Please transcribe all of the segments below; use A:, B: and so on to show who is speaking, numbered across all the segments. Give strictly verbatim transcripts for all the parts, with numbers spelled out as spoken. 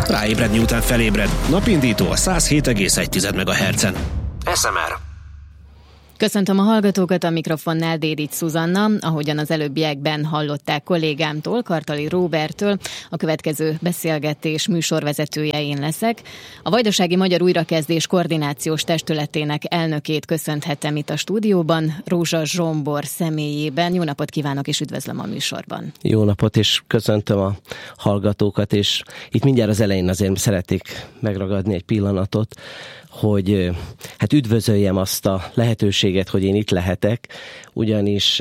A: Ráébredni után felébred. Napindító a száz hét egész egy megahertzen. es em er.
B: Köszöntöm a hallgatókat, a mikrofonnál Dédics Szuzanna, ahogyan az előbbiekben hallották kollégámtól, Kartali Róberttől, a következő beszélgetés műsorvezetője én leszek. A Vajdasági Magyar Újrakezdés Koordinációs Testületének elnökét köszönhetem itt a stúdióban, Rózsa Zsombor személyében. Jó napot kívánok, és üdvözlöm a műsorban.
C: Jó napot, és köszöntöm a hallgatókat, és itt mindjárt az elején azért szeretnék megragadni egy pillanatot, hogy hát üdvözöljem azt a lehetőséget, hogy én itt lehetek, ugyanis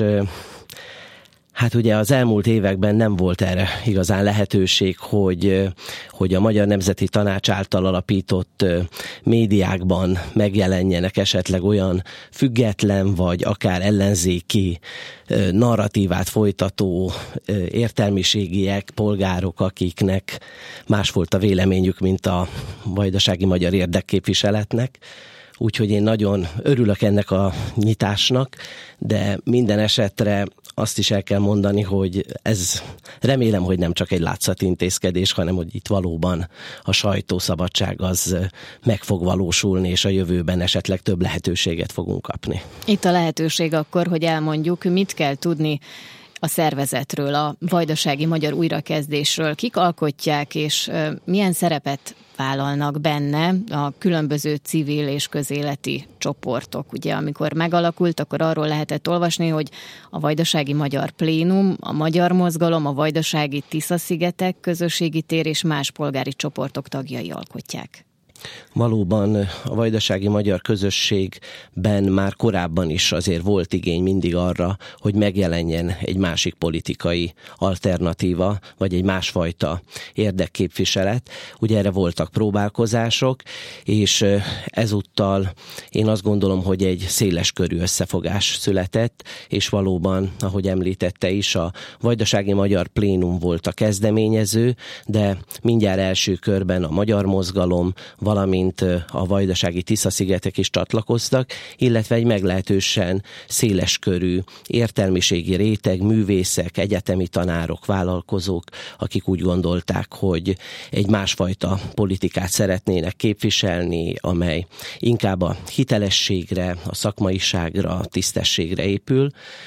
C: hát ugye az elmúlt években nem volt erre igazán lehetőség, hogy, hogy a Magyar Nemzeti Tanács által alapított médiákban megjelenjenek esetleg olyan független, vagy akár ellenzéki narratívát folytató értelmiségiek, polgárok, akiknek más volt a véleményük, mint a Vajdasági Magyar Érdekképviseletnek. Úgyhogy én nagyon örülök ennek a nyitásnak, de minden esetre azt is el kell mondani, hogy ez remélem, hogy nem csak egy látszatintézkedés, hanem hogy itt valóban a sajtószabadság az meg fog valósulni, és a jövőben esetleg több lehetőséget fogunk kapni.
B: Itt a lehetőség akkor, hogy elmondjuk, mit kell tudni a szervezetről, a Vajdasági Magyar Újrakezdésről, kik alkotják, és milyen szerepet vállalnak benne a különböző civil és közéleti csoportok. Ugye, amikor megalakult, akkor arról lehetett olvasni, hogy a Vajdasági Magyar Plénum, a Magyar Mozgalom, a Vajdasági Tisza-szigetek közösségi tér és más polgári csoportok tagjai alkotják.
C: Valóban a vajdasági magyar közösségben már korábban is azért volt igény mindig arra, hogy megjelenjen egy másik politikai alternatíva, vagy egy másfajta érdekképviselet. Ugye erre voltak próbálkozások, és ezúttal én azt gondolom, hogy egy széles körű összefogás született, és valóban, ahogy említette is, a Vajdasági Magyar Plénum volt a kezdeményező, de mindjárt első körben a Magyar Mozgalom, valamint a Vajdasági Tisza-szigetek is csatlakoztak, illetve egy meglehetősen széleskörű értelmiségi réteg, művészek, egyetemi tanárok, vállalkozók, akik úgy gondolták, hogy egy másfajta politikát szeretnének képviselni, amely inkább a hitelességre, a szakmaiságra, a tisztességre épül,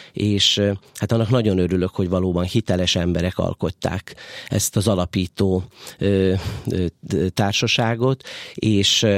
C: és hát annak nagyon örülök, hogy valóban hiteles emberek alkották ezt az alapító ö, ö, társaságot, és,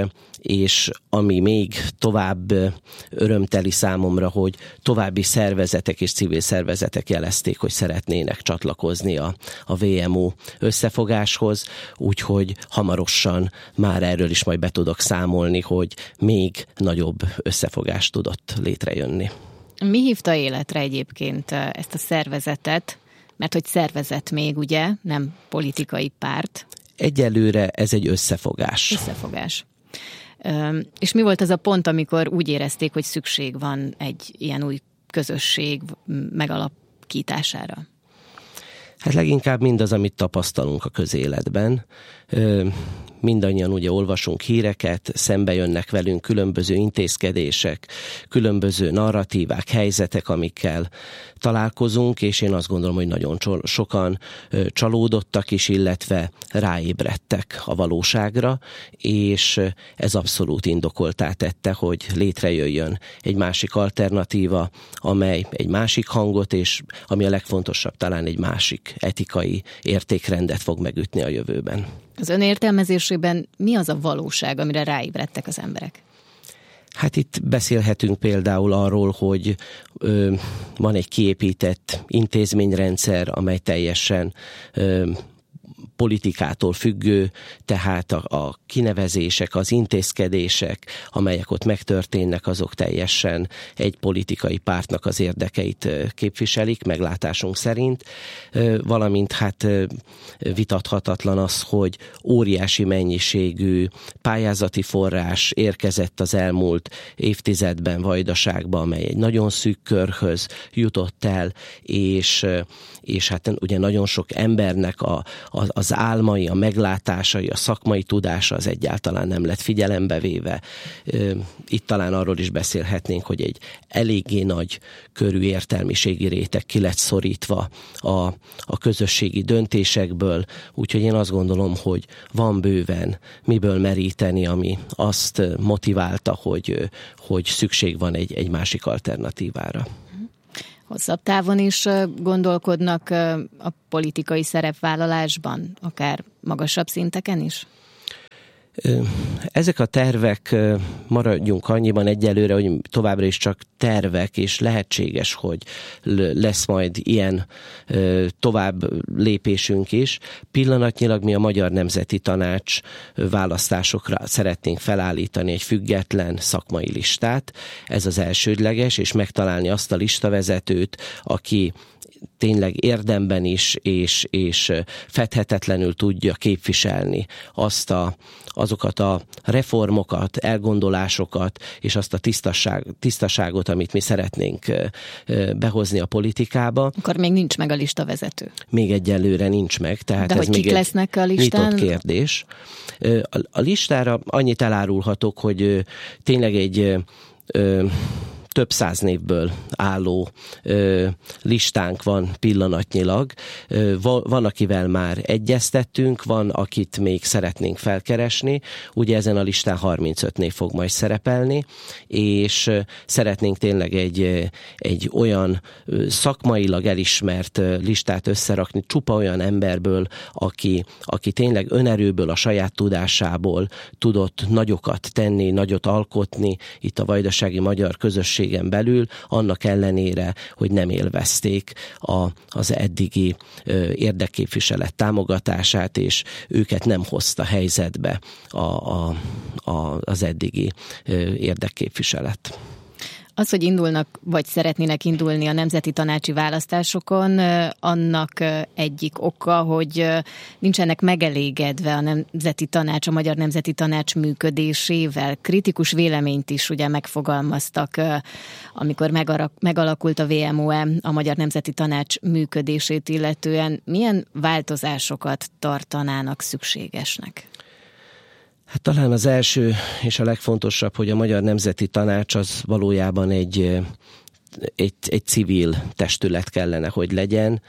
C: és ami még tovább örömteli számomra, hogy további szervezetek és civil szervezetek jelezték, hogy szeretnének csatlakozni a, a vé em o összefogáshoz, úgyhogy hamarosan már erről is majd be tudok számolni, hogy még nagyobb összefogás tudott létrejönni.
B: Mi hívta életre egyébként ezt a szervezetet? Mert hogy szervezet még, ugye, nem politikai párt.
C: Egyelőre ez egy összefogás.
B: Összefogás. Üm, és mi volt az a pont, amikor úgy érezték, hogy szükség van egy ilyen új közösség megalapítására?
C: Hát leginkább mindaz, amit tapasztalunk a közéletben. Üm, mindannyian ugye olvasunk híreket, szembe jönnek velünk különböző intézkedések, különböző narratívák, helyzetek, amikkel találkozunk, és én azt gondolom, hogy nagyon sokan csalódottak is, illetve ráébredtek a valóságra, és ez abszolút indokoltá tette, hogy létrejöjjön egy másik alternatíva, amely egy másik hangot, és ami a legfontosabb, talán egy másik etikai értékrendet fog megütni a jövőben.
B: Az ön értelmezésében mi az a valóság, amire ráébredtek az emberek?
C: Hát itt beszélhetünk például arról, hogy ö, van egy kiépített intézményrendszer, amely teljesen ö, politikától függő, tehát a, a kinevezések, az intézkedések, amelyek ott megtörténnek, azok teljesen egy politikai pártnak az érdekeit képviselik, meglátásunk szerint, valamint hát vitathatatlan az, hogy óriási mennyiségű pályázati forrás érkezett az elmúlt évtizedben Vajdaságba, amely egy nagyon szűk körhöz jutott el, és, és hát ugye nagyon sok embernek a, a, az az álmai, a meglátásai, a szakmai tudása az egyáltalán nem lett figyelembe véve. Itt talán arról is beszélhetnénk, hogy egy eléggé nagy körű értelmiségi réteg ki lett szorítva a, a közösségi döntésekből, úgyhogy én azt gondolom, hogy van bőven miből meríteni, ami azt motiválta, hogy, hogy szükség van egy, egy másik alternatívára.
B: Hosszabb távon is gondolkodnak a politikai szerepvállalásban, akár magasabb szinteken is?
C: Ezek a tervek, maradjunk annyiban egyelőre, hogy továbbra is csak tervek, és lehetséges, hogy lesz majd ilyen tovább lépésünk is. Pillanatnyilag mi a Magyar Nemzeti Tanács választásokra szeretnénk felállítani egy független szakmai listát. Ez az elsődleges, és megtalálni azt a listavezetőt, aki tényleg érdemben is, és, és fedhetetlenül tudja képviselni azt a, azokat a reformokat, elgondolásokat, és azt a tisztaság, tisztaságot, amit mi szeretnénk behozni a politikába.
B: Akkor még nincs meg a listavezető.
C: Még egyelőre nincs meg. Tehát
B: de
C: ez
B: hogy
C: még
B: kik lesznek a listán?
C: Nyitott kérdés. A, a listára annyit elárulhatok, hogy tényleg egy több száz névből álló ö, listánk van pillanatnyilag. Ö, van, akivel már egyeztettünk, van, akit még szeretnénk felkeresni. Ugye ezen a listán harmincöt név fog majd szerepelni, és ö, szeretnénk tényleg egy, egy olyan ö, szakmailag elismert ö, listát összerakni, csupa olyan emberből, aki, aki tényleg önerőből, a saját tudásából tudott nagyokat tenni, nagyot alkotni itt a vajdasági magyar közösség belül, annak ellenére, hogy nem élvezték a, az eddigi ö, érdekképviselet támogatását, és őket nem hozta helyzetbe a, a, a, az eddigi ö, érdekképviselet.
B: Az, hogy indulnak, vagy szeretnének indulni a nemzeti tanácsi választásokon, annak egyik oka, hogy nincsenek megelégedve a nemzeti tanács, a Magyar Nemzeti Tanács működésével. Kritikus véleményt is ugye megfogalmaztak, amikor megalakult a vé em o e a Magyar Nemzeti Tanács működését illetően. Milyen változásokat tartanának szükségesnek?
C: Hát talán az első és a legfontosabb, hogy a Magyar Nemzeti Tanács az valójában egy, egy, egy civil testület kellene, hogy legyen,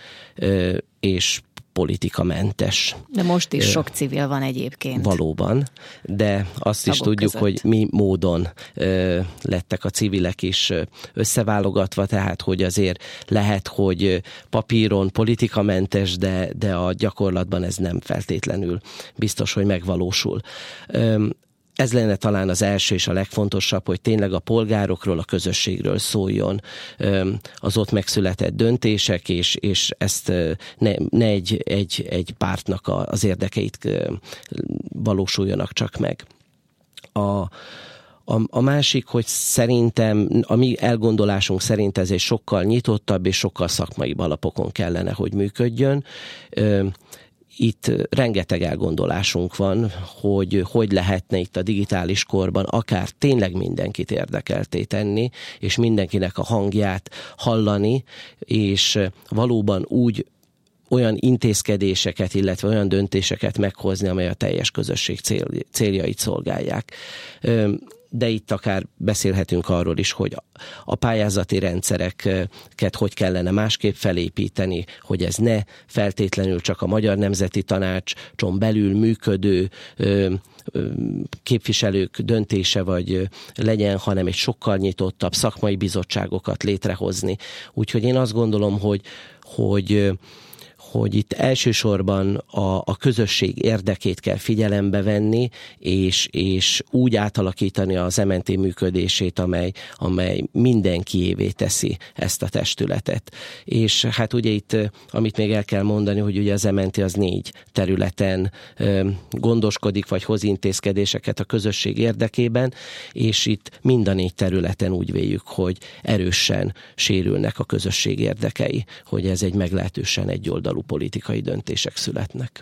C: és politikamentes.
B: De most is sok civil van egyébként.
C: Valóban, de azt is tudjuk, között. Hogy mi módon ö, lettek a civilek is összeválogatva, tehát hogy azért lehet, hogy papíron politikamentes, de, de a gyakorlatban ez nem feltétlenül biztos, hogy megvalósul. Ö, Ez lenne talán az első és a legfontosabb, hogy tényleg a polgárokról, a közösségről szóljon az ott megszületett döntések, és, és ezt ne, ne egy, egy, egy pártnak az érdekeit valósuljanak csak meg. A A, a másik, hogy szerintem, a mi elgondolásunk szerint ez egy sokkal nyitottabb és sokkal szakmaibb alapokon kellene, hogy működjön. Itt rengeteg elgondolásunk van, hogy hogy lehetne itt a digitális korban akár tényleg mindenkit érdekelté tenni, és mindenkinek a hangját hallani, és valóban úgy olyan intézkedéseket, illetve olyan döntéseket meghozni, amely a teljes közösség cél, céljait szolgálják. De itt akár beszélhetünk arról is, hogy a pályázati rendszereket hogy kellene másképp felépíteni, hogy ez ne feltétlenül csak a Magyar Nemzeti Tanácson belül működő képviselők döntése vagy legyen, hanem egy sokkal nyitottabb szakmai bizottságokat létrehozni. Úgyhogy én azt gondolom, hogy, hogy hogy itt elsősorban a, a közösség érdekét kell figyelembe venni, és, és úgy átalakítani az em en té működését, amely, amely mindenkiévé teszi ezt a testületet. És hát ugye itt, amit még el kell mondani, hogy ugye az em en té az négy területen gondoskodik, vagy hoz intézkedéseket a közösség érdekében, és itt mind a négy területen úgy véljük, hogy erősen sérülnek a közösség érdekei, hogy ez egy meglehetősen egyoldalú politikai döntések születnek.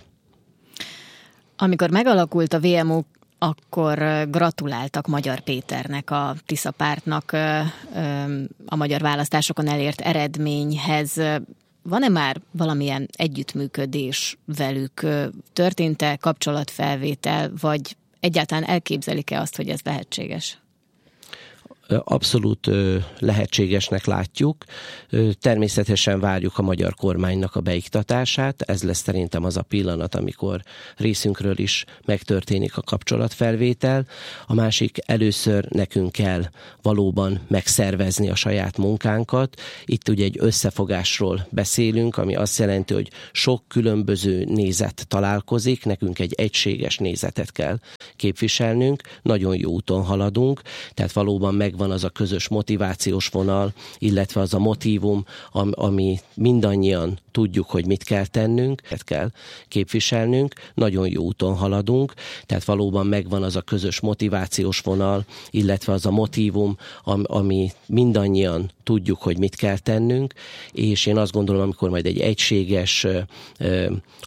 B: Amikor megalakult a vé em o, akkor gratuláltak Magyar Péternek, a Tisza pártnak a magyar választásokon elért eredményhez. van-e már valamilyen együttműködés velük? Történt-e kapcsolatfelvétel, vagy egyáltalán elképzelik-e azt, hogy ez lehetséges?
C: Abszolút lehetségesnek látjuk. Természetesen várjuk a magyar kormánynak a beiktatását. Ez lesz szerintem az a pillanat, amikor részünkről is megtörténik a kapcsolatfelvétel. A másik, először nekünk kell valóban megszervezni a saját munkánkat. Itt ugye egy összefogásról beszélünk, ami azt jelenti, hogy sok különböző nézet találkozik, nekünk egy egységes nézetet kell képviselnünk. Nagyon jó úton haladunk, tehát valóban meg van az a közös motivációs vonal, illetve az a motívum, ami mindannyian tudjuk, hogy mit kell tennünk, mit kell képviselnünk, nagyon jó úton haladunk, tehát valóban megvan az a közös motivációs vonal, illetve az a motívum, ami mindannyian tudjuk, hogy mit kell tennünk, és én azt gondolom, amikor majd egy egységes